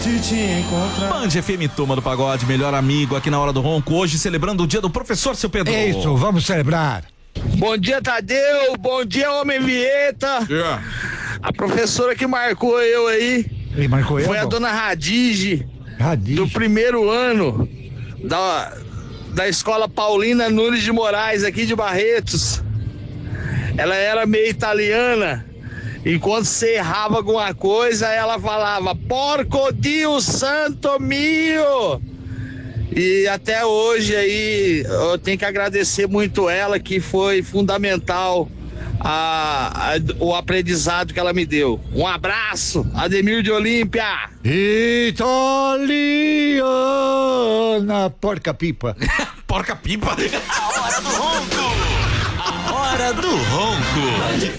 de te encontrar. Band FM, turma do pagode, melhor amigo aqui na Hora do Ronco, hoje celebrando o dia do professor, seu Pedro. É isso, vamos celebrar. Bom dia, Tadeu. Bom dia, Homem Vieta. Yeah. A professora que marcou eu aí Ele marcou eu? foi a dona Radige, Radige. do primeiro ano da escola Paulina Nunes de Moraes, aqui de Barretos. Ela era meio italiana. E quando você errava alguma coisa, ela falava, porco Dio santo mio. E até hoje aí, eu tenho que agradecer muito ela, que foi fundamental o aprendizado que ela me deu. Um abraço, Ademir de Olímpia. Italiana, porca-pipa. Porca-pipa. A Hora do Ronco. A Hora do Ronco.